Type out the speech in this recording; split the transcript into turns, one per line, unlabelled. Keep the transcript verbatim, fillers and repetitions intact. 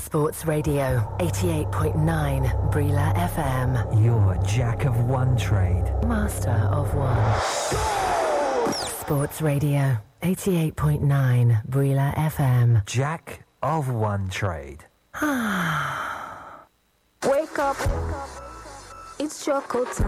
Sports Radio, eighty-eight point nine Brila F M.
You're Jack of one trade,
Master of one. Sports Radio, eighty-eight point nine Brila F M.
Jack of one trade.
Wake up, it's choco time.